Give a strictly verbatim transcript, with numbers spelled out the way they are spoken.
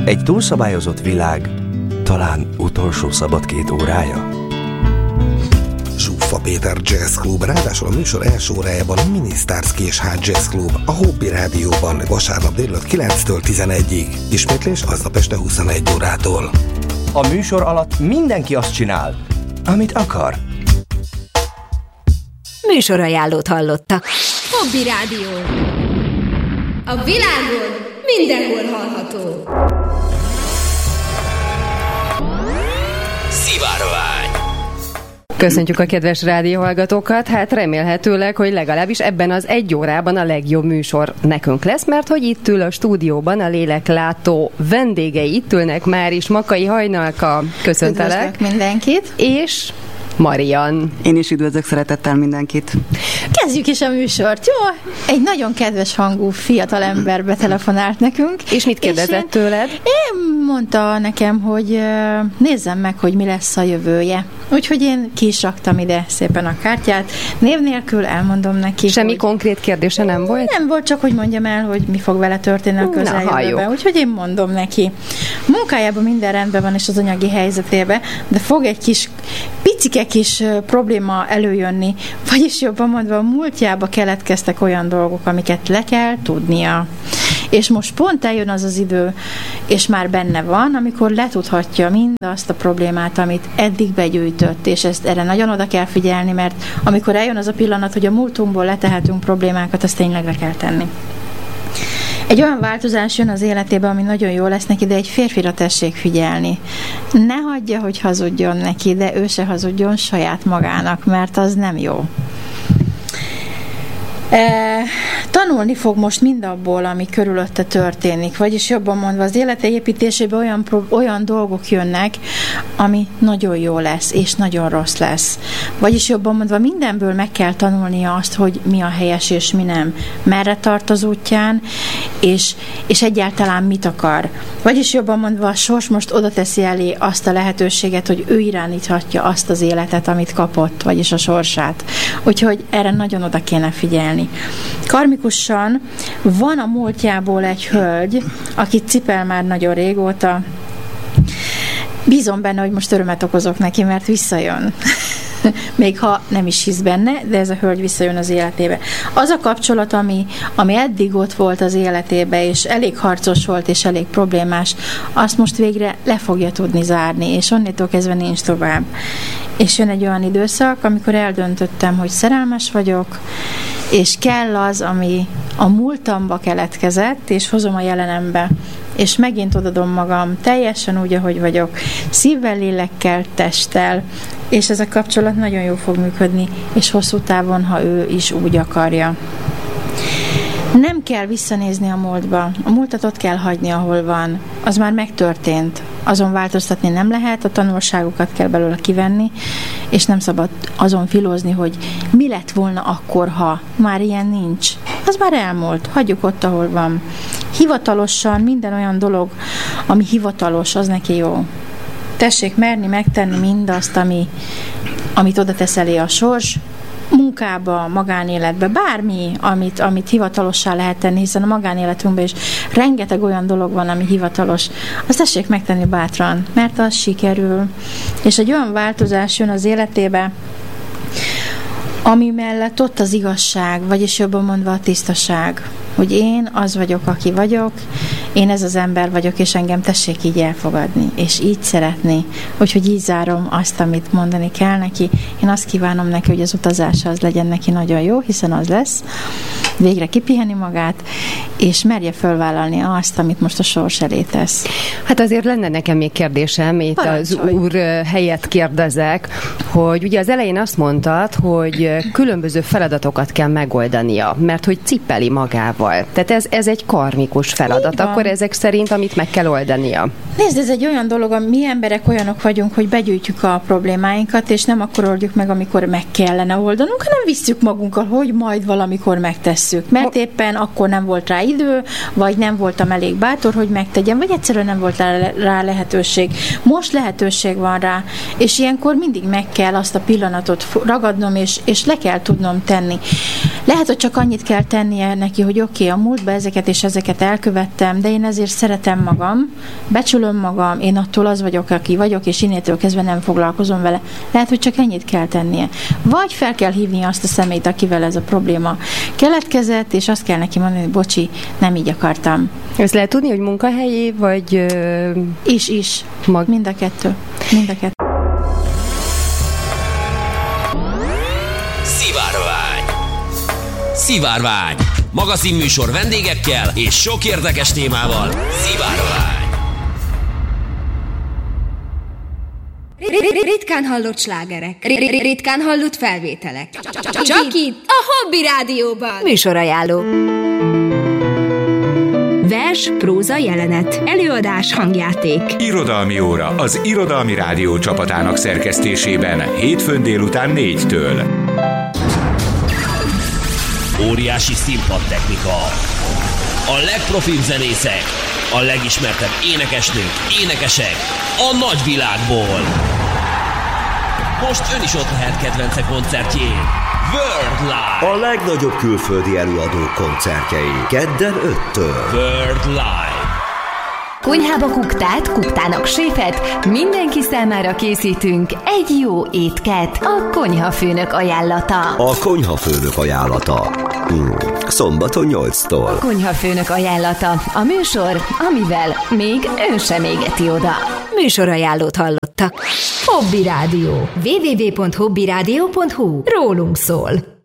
Egy túlszabályozott világ talán utolsó szabad két órája? Zsuffa Péter Jazz Club, ráadásul a műsor első órájában a Minisztárszki és Hard Jazz Club, a Hobby Rádióban vasárnap délután kilenctől tizenegyig. Ismétlés aznap este huszonegy órától. A műsor alatt mindenki azt csinál, amit akar. Műsorajánlót hallottak. Hobby Rádió. A világon mindenhol hallható. Szivárvány. Köszöntjük a kedves rádióhallgatókat, hát remélhetőleg, hogy legalábbis ebben az egy órában a legjobb műsor nekünk lesz, mert hogy itt ül a stúdióban a léleklátó vendégei, itt ülnek már is, Makai Hajnalka, köszöntelek. Üdvözlök mindenkit. És Marian. Én is üdvözlök szeretettel mindenkit. Kezdjük is a műsort, jó? Egy nagyon kedves hangú fiatal ember betelefonált nekünk. És mit kérdezett és tőled? Én mondta nekem, hogy nézzem meg, hogy mi lesz a jövője. Úgyhogy én ki is raktam ide szépen a kártyát. Név nélkül elmondom neki. Semmi hogy... konkrét kérdése nem volt? Nem volt, csak hogy mondjam el, hogy mi fog vele történni a közeljövőben. Úgyhogy én mondom neki. Munkájában minden rendben van, és az anyagi helyzetében, de fog egy kis picike kis probléma előjönni, vagyis jobban mondva a múltjába keletkeztek olyan dolgok, amiket le kell tudnia. És most pont eljön az az idő, és már benne van, amikor letudhatja mindazt a problémát, amit eddig begyűjtött, és ezt erre nagyon oda kell figyelni, mert amikor eljön az a pillanat, hogy a múltunkból letehetünk problémákat, azt tényleg le kell tenni. Egy olyan változás jön az életébe, ami nagyon jó lesz neki, de egy férfira tessék figyelni. Ne hagyja, hogy hazudjon neki, de ő se hazudjon saját magának, mert az nem jó. E, tanulni fog most mindabból, ami körülötte történik, vagyis jobban mondva az élete építésében olyan, olyan dolgok jönnek, ami nagyon jó lesz, és nagyon rossz lesz. Vagyis jobban mondva mindenből meg kell tanulnia azt, hogy mi a helyes és mi nem, merre tart az útján, és, és egyáltalán mit akar. Vagyis jobban mondva a sors most oda teszi elé azt a lehetőséget, hogy ő irányíthatja azt az életet, amit kapott, vagyis a sorsát. Úgyhogy erre nagyon oda kéne figyelni. Karmikusan van a múltjából egy hölgy, akit cipel már nagyon régóta. Bízom benne, hogy most örömet okozok neki, mert visszajön. Még ha nem is hisz benne, de ez a hölgy visszajön az életébe. Az a kapcsolat, ami, ami eddig ott volt az életébe, és elég harcos volt, és elég problémás, azt most végre le fogja tudni zárni, és onnétól kezdve nincs tovább. És jön egy olyan időszak, amikor eldöntöttem, hogy szerelmes vagyok, és kell az, ami a múltamba keletkezett, és hozom a jelenembe, és megint odadom magam teljesen úgy, ahogy vagyok, szívvel, lélekkel, testtel, és ez a kapcsolat nagyon jól fog működni, és hosszú távon, ha ő is úgy akarja. Nem kell visszanézni a múltba. A múltat ott kell hagyni, ahol van. Az már megtörtént. Azon változtatni nem lehet, a tanulságokat kell belőle kivenni, és nem szabad azon filózni, hogy mi lett volna akkor, ha már ilyen nincs. Az már elmúlt. Hagyjuk ott, ahol van. Hivatalosan minden olyan dolog, ami hivatalos, az neki jó. Tessék merni megtenni mindazt, ami, amit oda tesz elé a sors, munkába, magánéletbe, bármi, amit, amit hivatalossá lehet tenni, hiszen a magánéletünkben is rengeteg olyan dolog van, ami hivatalos. Azt tessék megtenni bátran, mert az sikerül. És egy olyan változás jön az életébe, ami mellett ott az igazság, vagyis jobban mondva a tisztaság, hogy én az vagyok, aki vagyok, én ez az ember vagyok, és engem tessék így elfogadni, és így szeretni. Úgyhogy így zárom azt, amit mondani kell neki. Én azt kívánom neki, hogy az utazása az legyen neki nagyon jó, hiszen az lesz. Végre kipiheni magát, és merje fölvállalni azt, amit most a sors elé tesz. Hát azért lenne nekem még kérdésem, itt Parancsolj. Az úr helyett kérdezek, hogy ugye az elején azt mondtad, hogy különböző feladatokat kell megoldania, mert hogy cipeli magával. Tehát ez, ez egy karmikus feladat. Akkor ezek szerint, amit meg kell oldania. Nézd, ez egy olyan dolog, hogy mi emberek olyanok vagyunk, hogy begyűjtjük a problémáinkat, és nem akkor oldjuk meg, amikor meg kellene oldanunk, hanem visszük magunkkal, hogy majd valamikor megtesszük. tesszük, mert éppen akkor nem volt rá idő, vagy nem voltam elég bátor, hogy megtegyem, vagy egyszerűen nem volt rá lehetőség. Most lehetőség van rá, és ilyenkor mindig meg kell azt a pillanatot ragadnom, és, és le kell tudnom tenni. Lehet, hogy csak annyit kell tennie neki, hogy oké, okay, a múltban ezeket és ezeket elkövettem, de én ezért szeretem magam, becsülöm magam, én attól az vagyok, aki vagyok, és innétől kezdve nem foglalkozom vele. Lehet, hogy csak ennyit kell tennie. Vagy fel kell hívni azt a személyt, akivel ez a probléma keletkezett, és azt kell neki mondani, hogy bocsi, nem így akartam. Ezt lehet tudni, hogy munkahelyi, vagy... Ö... Is, is. Mag... Mind a kettő. Mind a kettő. Szivárvány. Szivárvány. Magazinműsor vendégekkel és sok érdekes témával. Szivárvány. Ritkán hallott slágerek, ritkán hallott felvételek. Csak itt, a Hobby Rádióban. Műsorajánló. Vers, próza, jelenet, előadás, hangjáték. Irodalmi óra az Irodalmi Rádió csapatának szerkesztésében hétfőn délután négytől. Óriási színpadtechnika. A legprofibb zenészek, a legismertebb énekesnők, énekesek a nagyvilágból. Most ön is ott lehet kedvence koncertjén. World Live. A legnagyobb külföldi előadók koncertjei. Kedden öttől. World Live. Konyhába kuktát, kuktának séfet, mindenki számára készítünk egy jó étket. A konyhafőnök ajánlata. A konyhafőnök ajánlata. Hmm. Szombaton nyolctól. A konyhafőnök ajánlata. A műsor, amivel még ön sem égeti oda. Műsorajánlót hallottak. Hobby Rádió. double-u double-u double-u pont hobby rádió pont hu. Rólunk szól.